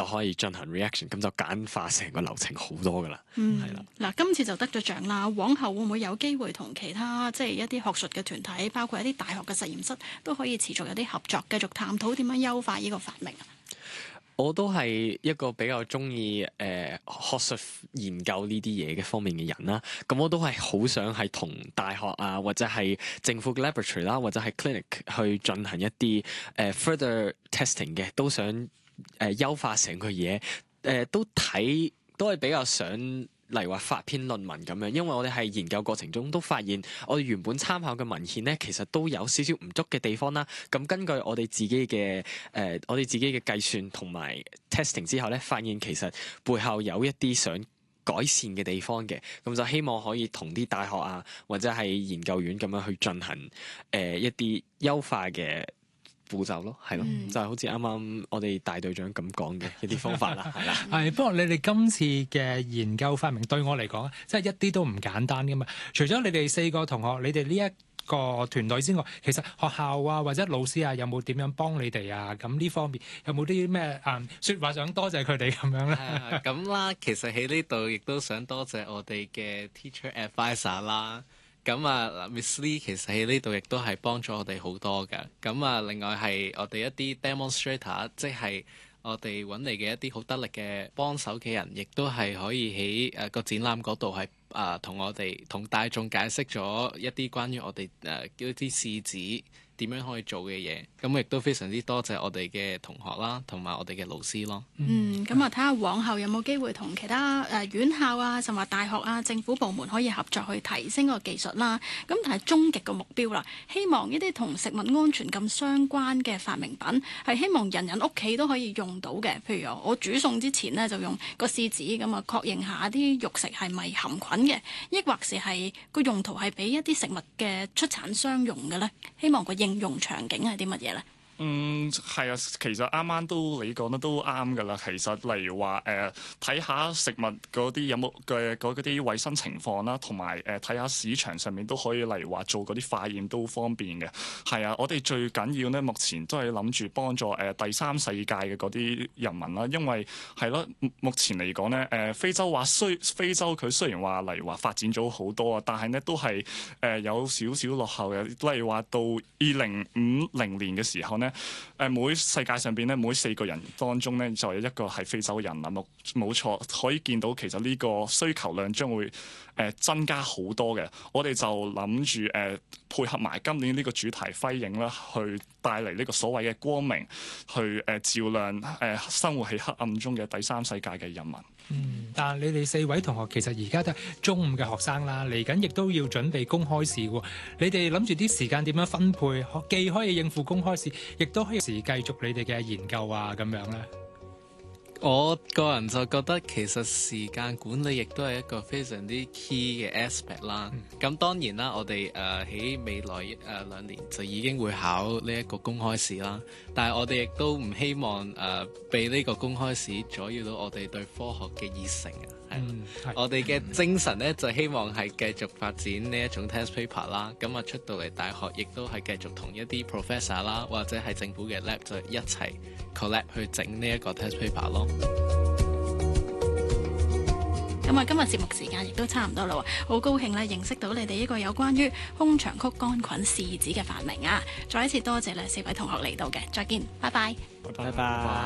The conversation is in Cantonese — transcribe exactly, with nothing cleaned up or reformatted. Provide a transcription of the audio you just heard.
可以進行 reaction， 咁就簡化成個流程好多噶啦。 嗯， 係啦。 嗱，今次就得咗獎啦，往後會唔會有機會同其他即係一啲學術嘅團體，包括一啲大學嘅實驗室，都可以持續有啲合作，繼續探討點樣優化呢個發明啊？ 我都係一個比較中意誒學術研究呢啲嘢嘅方面嘅人啦，咁我都係好想係同大學啊，或者係政府嘅 laboratory 啦，或者係 clinic 去進行一啲誒、呃、further testing 嘅，都想誒、呃、優化成個嘢，誒、呃、都睇都係比較想。例如話發篇論文咁樣，因為我哋係研究過程中都發現，我哋原本參考嘅文獻咧，其實都有少少唔足嘅地方啦。咁根據我哋自己嘅誒、呃，我哋自己嘅計算同埋 testing 之後咧，發現其實背後有一啲想改善嘅地方嘅。咁就希望可以同啲大學啊，或者係研究院咁樣去進行誒、呃、一啲優化嘅步驟咯，係咯，嗯、就係好似啱啱我哋大隊長咁講嘅一啲方法啦，係啦。 係，不過你哋今次嘅研究發明對我嚟講，即係一啲都唔簡單噶嘛。除咗你哋四個同學，你哋呢一個團隊之外，其實學校啊或者老師啊，有冇點樣幫你哋啊？咁呢方面有冇啲咩誒説話想多謝佢哋咁樣咧？ 咁啦，其實喺呢度亦都想多謝我哋嘅 teacher advisor 啦。咁啊，Miss Lee 其實喺呢度亦都係幫咗我哋好多㗎。咁啊，另外係我哋一啲 demonstrator，即係我哋揾嚟嘅一啲好得力嘅幫手嘅人，亦都係可以喺誒個展覽嗰度係啊同我哋同大眾解釋咗一啲關於我哋誒一啲試紙點樣可以做嘅嘢，咁亦都非常之多謝我哋嘅同學啦，同埋我哋嘅老師咯。 嗯，咁啊睇下往後有冇機會同其他誒、呃、院校啊，甚至大學啊、政府部門可以合作去提升個技術啦。咁但係終極嘅目標啦，希望一啲同食物安全咁相關嘅發明品，係希望人人屋企都可以用到嘅。譬如我煮餸之前呢，就用個試紙咁啊，確認下啲肉食係咪含菌嘅，抑或是係個用途係俾一啲食物嘅出產商用嘅呢？希望個應用場景係啲乜嘢咧？ 嗯，係啊，其實啱啱都你講得都啱㗎啦。其實例如話誒，睇、呃、下食物嗰啲有冇嘅嗰啲衞生情況啦，同埋誒睇下市場上面都可以，例如話做嗰啲化驗都方便嘅。係啊，我哋最緊要咧，目前都係諗住幫助誒、呃、第三世界嘅嗰啲人民啦，因為係咯，目前嚟講咧，誒、呃、非洲話雖非洲佢雖然話例如話發展咗好多啊，但係咧都係誒、呃、有少少落後嘅。例如話到二零五零年嘅時候咧。誒每世界上邊咧，每四個人當中咧就有一個係非洲人啦，冇冇錯，可以見到其實呢個需求量將會誒、呃、增加好多嘅。我哋就諗住誒配合埋今年呢個主題輝映啦，去帶嚟呢個所謂嘅光明，去誒、呃、照亮誒、呃、生活喺黑暗中嘅第三世界嘅人民。 嗯，但係你哋四位同學其實而家都係中五嘅學生啦，嚟緊亦都要準備公開試喎。你哋諗住啲時間點樣分配，既可以應付公開試，亦都可以時繼續你哋嘅研究啊咁樣咧？ 我個人就覺得其實時間管理亦都係一個非常之 key 嘅 aspect 啦。咁、嗯、當然啦，我哋誒喺未來誒、呃、兩年就已經會考呢一個公開試啦。但係我哋亦都唔希望誒被呢個公開試阻擾到我哋對科學嘅熱誠啊。嗯，我哋嘅精神咧就希望係繼續發展呢一種 test paper 啦。咁啊出到嚟大學亦都係繼續同一啲 professor 啦，或者係政府嘅 lab 就一齊 collab 去整呢一個 test paper 咯。 咁啊，今日節目時間亦都差唔多啦喎，好高興咧認識到你哋呢個有關於空腸曲桿菌試紙嘅發明啊！再一次多謝咧四位同學嚟到嘅，再見，拜拜， 拜拜。